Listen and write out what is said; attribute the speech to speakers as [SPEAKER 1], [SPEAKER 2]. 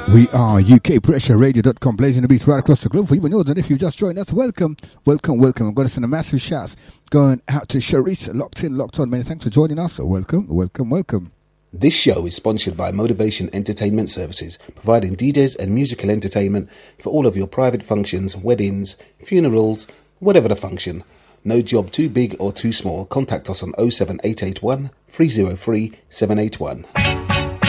[SPEAKER 1] We are UKPressureRadio.com, blazing the beats right across the globe for you and yours. And if you've just joined us, welcome. I'm going to send a massive shout going out to Charisse, locked on. Many thanks for joining us. So welcome.
[SPEAKER 2] This show is sponsored by Motivation Entertainment Services, providing DJs and musical entertainment for all of your private functions, weddings, funerals, whatever the function. No job too big or too small. Contact us on 07881 303 781.